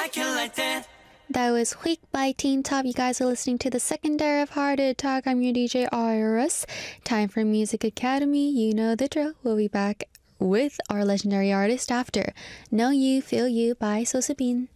That was Week by Teen Top. You guys are listening to the second hour of Heart Attack. I'm your DJ Iris. Time for Music Academy. You know the drill. We'll be back with our legendary artist after Know You, Feel You by Sosabin.